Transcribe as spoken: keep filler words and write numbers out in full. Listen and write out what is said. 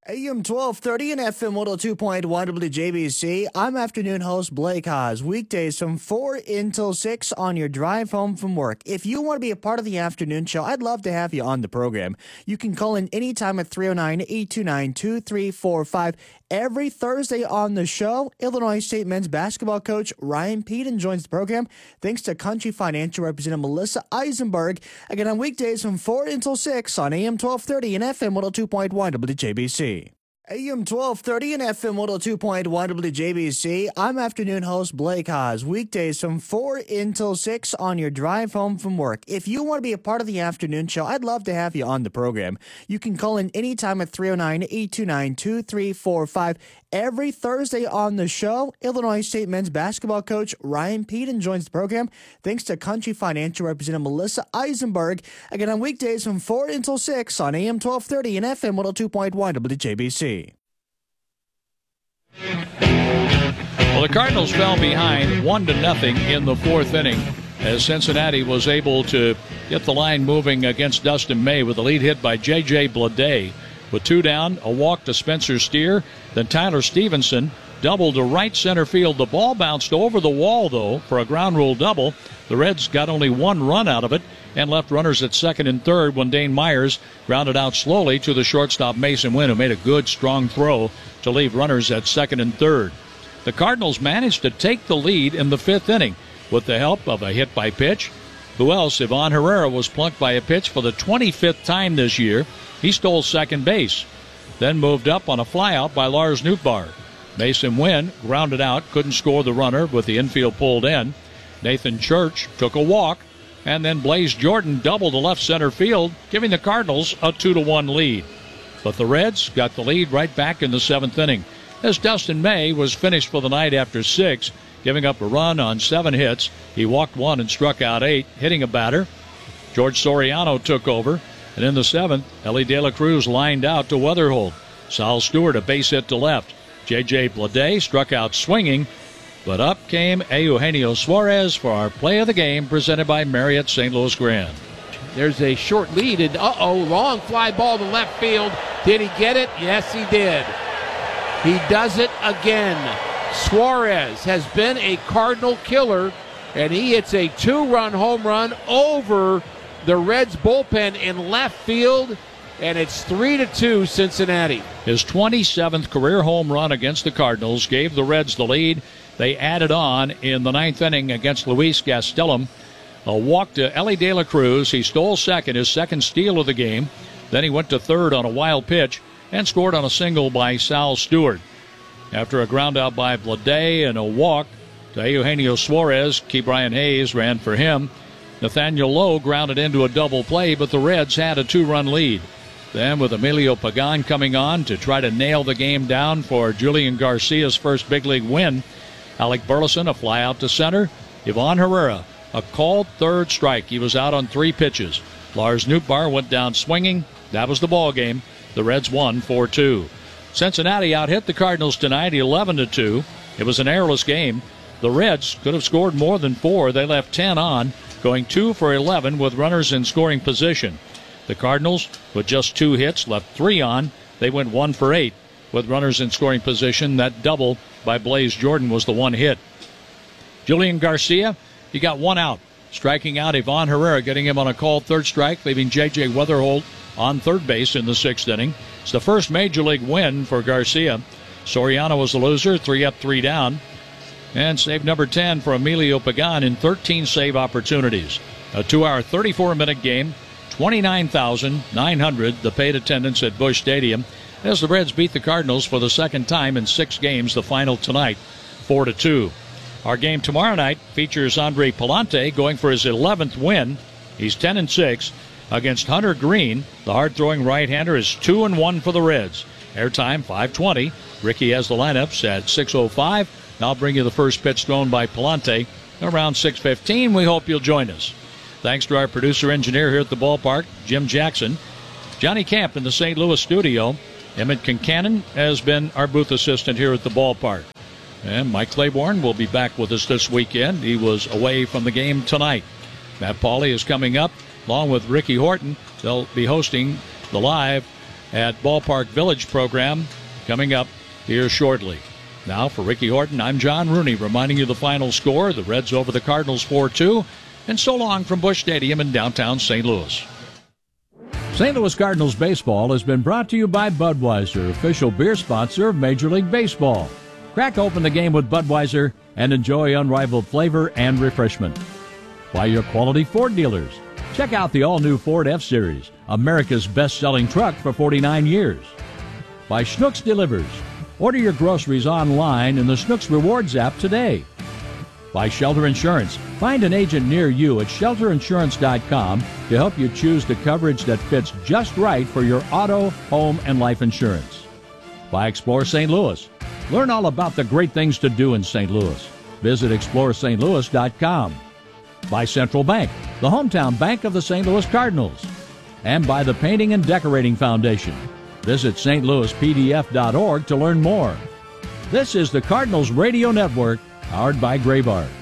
A M twelve thirty and F M one oh two point one W J B C. I'm afternoon host Blake Haas. Weekdays from four until six on your drive home from work. If you want to be a part of the afternoon show, I'd love to have you on the program. You can call in anytime at three oh nine, eight two nine, two three four five. Every Thursday on the show, Illinois State men's basketball coach Ryan Peden joins the program thanks to Country Financial Representative Melissa Eisenberg. Again, on weekdays from four until six on A M twelve thirty and F M one oh two point one W J B C. A M twelve thirty and F M one oh two point one W J B C. I'm afternoon host Blake Haas. Weekdays from four until six on your drive home from work. If you want to be a part of the afternoon show, I'd love to have you on the program. You can call in anytime at three oh nine, eight two nine, two three four five. Every Thursday on the show, Illinois State men's basketball coach Ryan Peden joins the program thanks to Country Financial Representative Melissa Eisenberg. Again, on weekdays from four until six on A M twelve thirty and F M one oh two point one W J B C. Well, the Cardinals fell behind one to nothing in the fourth inning as Cincinnati was able to get the line moving against Dustin May with a lead hit by J J Bleday. With two down, a walk to Spencer Steer. Then Tyler Stevenson doubled to right center field. The ball bounced over the wall, though, for a ground rule double. The Reds got only one run out of it and left runners at second and third when Dane Myers grounded out slowly to the shortstop Mason Wynn, who made a good, strong throw to leave runners at second and third. The Cardinals managed to take the lead in the fifth inning with the help of a hit by pitch. Who else? Ivan Herrera was plunked by a pitch for the twenty-fifth time this year. He stole second base, then moved up on a flyout by Lars Nootbaar. Mason Wynn grounded out, couldn't score the runner with the infield pulled in. Nathan Church took a walk, and then Blaze Jordan doubled to left center field, giving the Cardinals a two to one lead. But the Reds got the lead right back in the seventh inning, as Dustin May was finished for the night after six, giving up a run on seven hits. He walked one and struck out eight, hitting a batter. George Soriano took over. And in the seventh, Ellie De La Cruz lined out to Weatherhold. Sal Stewart a base hit to left. J J Bleday struck out swinging, but up came Eugenio Suarez for our play of the game presented by Marriott Saint Louis Grand. There's a short lead, and uh-oh, long fly ball to left field. Did he get it? Yes, he did. He does it again. Suarez has been a Cardinal killer, and he hits a two-run home run over the Reds bullpen in left field, and it's three to two Cincinnati. His twenty-seventh career home run against the Cardinals gave the Reds the lead. They added on in the ninth inning against Luis Gastelum. A walk to Ellie De La Cruz. He stole second, his second steal of the game. Then he went to third on a wild pitch and scored on a single by Sal Stewart. After a ground out by Bleday and a walk to Eugenio Suarez, Key Brian Hayes ran for him. Nathaniel Lowe grounded into a double play, but the Reds had a two-run lead. Then with Emilio Pagan coming on to try to nail the game down for Julian Garcia's first big league win, Alec Burleson a fly out to center. Ivan Herrera a called third strike. He was out on three pitches. Lars Nootbaar went down swinging. That was the ball game. The Reds won four two. Cincinnati out-hit the Cardinals tonight eleven to two. It was an errorless game. The Reds could have scored more than four. They left ten on, going two for eleven with runners in scoring position. The Cardinals, with just two hits, left three on. They went one for eight with runners in scoring position. That double by Blaze Jordan was the one hit. Julian Garcia, he got one out, striking out Ivan Herrera, getting him on a called third strike, leaving J J Weatherhold on third base in the sixth inning. It's the first major league win for Garcia. Soriano was the loser, three up, three down. And save number ten for Emilio Pagan in thirteen save opportunities. A two-hour, thirty-four minute game, twenty-nine thousand nine hundred, the paid attendance at Busch Stadium, as the Reds beat the Cardinals for the second time in six games, the final tonight, four to two. Our game tomorrow night features Andre Palante going for his eleventh win. He's ten and six against Hunter Green. The hard-throwing right-hander is two and one for the Reds. Airtime five twenty. Ricky has the lineups at six oh five. I'll bring you the first pitch thrown by Palante around six fifteen. We hope you'll join us. Thanks to our producer-engineer here at the ballpark, Jim Jackson. Johnny Camp in the Saint Louis studio. Emmett Kincannon has been our booth assistant here at the ballpark. And Mike Claiborne will be back with us this weekend. He was away from the game tonight. Matt Pauley is coming up, along with Ricky Horton. They'll be hosting the live at Ballpark Village program coming up here shortly. Now, for Ricky Horton, I'm John Rooney, reminding you the final score. The Reds over the Cardinals four two. And so long from Busch Stadium in downtown Saint Louis. Saint Louis Cardinals baseball has been brought to you by Budweiser, official beer sponsor of Major League Baseball. Crack open the game with Budweiser and enjoy unrivaled flavor and refreshment. By your quality Ford dealers. Check out the all-new Ford F-Series, America's best-selling truck for forty-nine years. By Schnucks Delivers. Order your groceries online in the Schnucks Rewards app today. By Shelter Insurance. Find an agent near you at shelter insurance dot com to help you choose the coverage that fits just right for your auto, home, and life insurance. By Explore Saint Louis. Learn all about the great things to do in Saint Louis. Visit explore st louis dot com. By Central Bank, the hometown bank of the Saint Louis Cardinals. And by the Painting and Decorating Foundation. Visit s t louis p d f dot org to learn more. This is the Cardinals Radio Network, powered by Graybar.